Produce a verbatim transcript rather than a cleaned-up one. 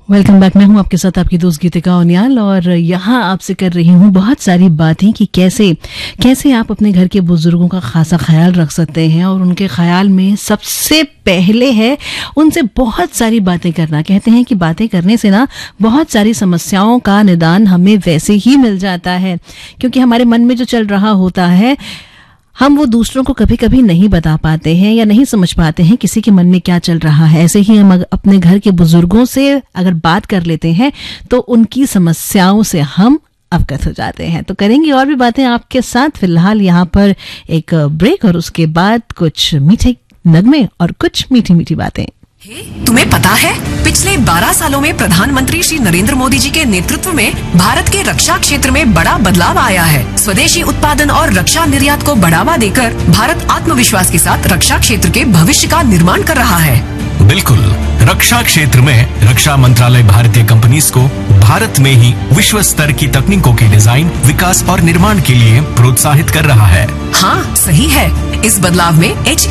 Welcome back. मैं हूं आपके साथ आपकी दोस्त गीतिका उनियाल और यहाँ आपसे कर रही हूँ बहुत सारी बातें कि कैसे कैसे आप अपने घर के बुजुर्गों का खासा ख्याल रख सकते हैं। और उनके ख्याल में सबसे पहले है उनसे बहुत सारी बातें करना। कहते हैं कि बातें करने से ना बहुत सारी समस्याओं का निदान हमें वैसे ही मिल जाता है, क्योंकि हमारे मन में जो चल रहा होता है हम वो दूसरों को कभी कभी नहीं बता पाते हैं या नहीं समझ पाते हैं किसी के मन में क्या चल रहा है। ऐसे ही हम अपने घर के बुजुर्गों से अगर बात कर लेते हैं तो उनकी समस्याओं से हम अवगत हो जाते हैं। तो करेंगे और भी बातें आपके साथ। फिलहाल यहाँ पर एक ब्रेक और उसके बाद कुछ मीठे नगमे और कुछ मीठी मीठी बातें। हे, तुम्हें पता है पिछले बारह सालों में प्रधानमंत्री श्री नरेंद्र मोदी जी के नेतृत्व में भारत के रक्षा क्षेत्र में बड़ा बदलाव आया है। स्वदेशी उत्पादन और रक्षा निर्यात को बढ़ावा देकर भारत आत्मविश्वास के साथ रक्षा क्षेत्र के भविष्य का निर्माण कर रहा है। बिल्कुल, रक्षा क्षेत्र में रक्षा मंत्रालय भारतीय कंपनीज को भारत में ही विश्व स्तर की तकनीकों के डिजाइन, विकास और निर्माण के लिए प्रोत्साहित कर रहा है। हाँ सही है। इस बदलाव में एच